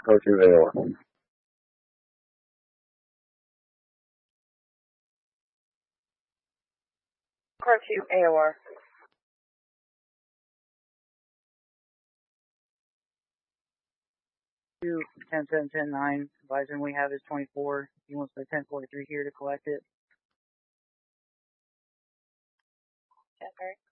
Car 2 AOR. Car 2 AOR. 10-7-10-9. Advising we have is 24. He wants the 1043 here to collect it. Checker.